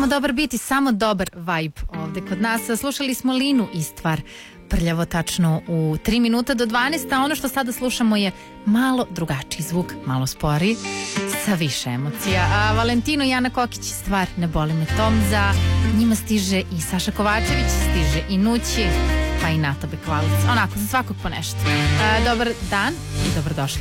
Samo dobar bit i samo dobar vibe ovde kod nas. Slušali smo Linu i stvar Prljavo tačno u 3 minuta do 12, a ono što sada slušamo je malo drugačiji zvuk, malo sporiji, sa više emocija. A Valentino i Ana Kokić stvar Ne boli me Tomza, njima stiže i Saša Kovačević, stiže i Nući, pa i Nata Bekvalac. Onako, za svakog po nešto. Dobar dan i dobrodošli